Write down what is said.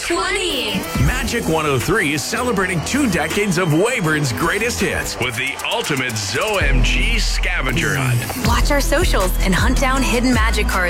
20. Magic 103 is celebrating 2 decades of Weyburn's greatest hits with the ultimate ZOMG scavenger hunt. Watch our socials and hunt down hidden magic cards